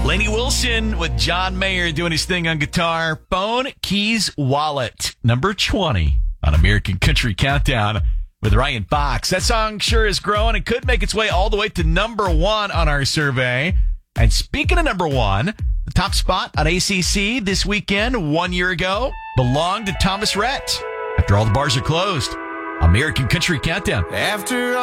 Lainey Wilson with John Mayer doing his thing on guitar. Phone, Keys, Wallet, number 20 on American Country Countdown with Ryan Fox. That song sure is growing and could make its way all the way to number 1 on our survey. And speaking of number 1, the top spot on ACC this weekend 1 year ago belonged to Thomas Rhett. After all the bars are closed, American Country Countdown. After